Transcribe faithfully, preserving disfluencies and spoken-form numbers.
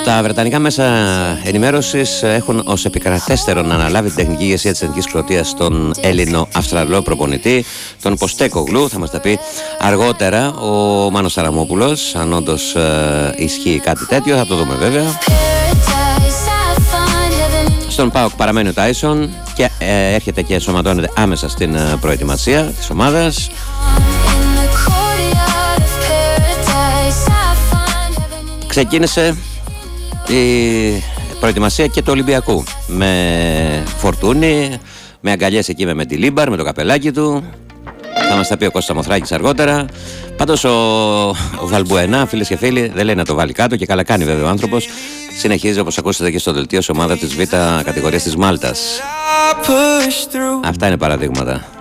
Τα βρετανικά μέσα ενημέρωσης έχουν ως επικρατέστερο να αναλάβει την τεχνική ηγεσία της εθνικής Κροατίας τον Έλληνο-Αυστραλό προπονητή, τον Ποστέκογλου. Θα μας τα πει αργότερα ο Μάνος Σαραμόπουλος, αν όντως ε, ισχύει κάτι τέτοιο, θα το δούμε βέβαια. Στον ΠΑΟΚ παραμένει ο Τάισον και ε, έρχεται και ενσωματώνεται άμεσα στην ε, προετοιμασία της ομάδας. Ξεκίνησε η προετοιμασία και του Ολυμπιακού με φορτούνι, με αγκαλιές εκεί με, με τη Λίμπαρ, με το καπελάκι του. Θα μας τα πει ο Κώστας Μοθράκης αργότερα. Πάντως ο, ο Βαλμπουενά, φίλες και φίλοι, δεν λέει να το βάλει κάτω και καλά κάνει βέβαια ο άνθρωπος. Συνεχίζει, όπως ακούσατε και στο δελτίο, σε ομάδα της Β κατηγορίας της Μάλτας. Αυτά είναι παραδείγματα.